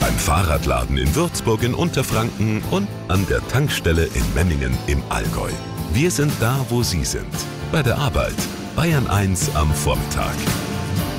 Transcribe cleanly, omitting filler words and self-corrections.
beim Fahrradladen in Würzburg in Unterfranken und an der Tankstelle in Memmingen im Allgäu. Wir sind da, wo Sie sind. Bei der Arbeit. Bayern 1 am Vormittag.